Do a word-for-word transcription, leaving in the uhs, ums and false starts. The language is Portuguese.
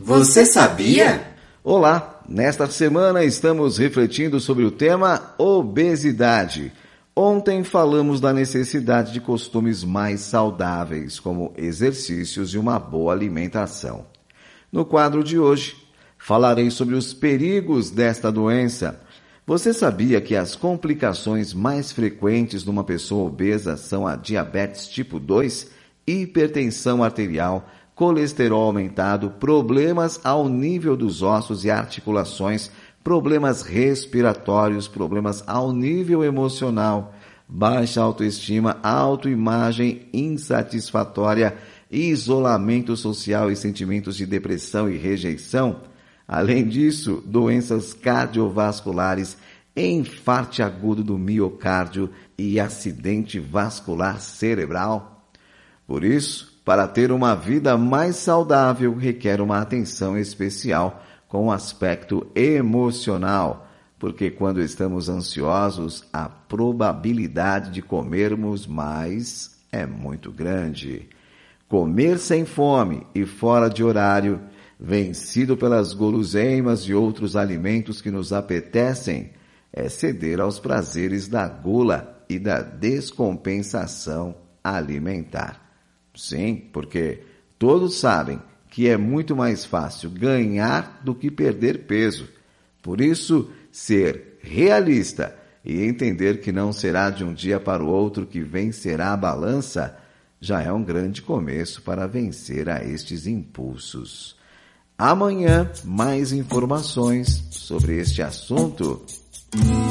Você sabia? Olá, nesta semana estamos refletindo sobre o tema obesidade. Ontem falamos da necessidade de costumes mais saudáveis, como exercícios e uma boa alimentação. No quadro de hoje, falarei sobre os perigos desta doença. Você sabia que as complicações mais frequentes numa pessoa obesa são a diabetes tipo dois, hipertensão arterial, colesterol aumentado, problemas ao nível dos ossos e articulações, problemas respiratórios, problemas ao nível emocional, baixa autoestima, autoimagem insatisfatória, isolamento social e sentimentos de depressão e rejeição. Além disso, doenças cardiovasculares, enfarte agudo do miocárdio e acidente vascular cerebral. Por isso, para ter uma vida mais saudável, requer uma atenção especial com o aspecto emocional, porque quando estamos ansiosos, a probabilidade de comermos mais é muito grande. Comer sem fome e fora de horário, vencido pelas guloseimas e outros alimentos que nos apetecem, é ceder aos prazeres da gula e da descompensação alimentar. Sim, porque todos sabem que é muito mais fácil ganhar do que perder peso. Por isso, ser realista e entender que não será de um dia para o outro que vencerá a balança já é um grande começo para vencer a estes impulsos. Amanhã, mais informações sobre este assunto.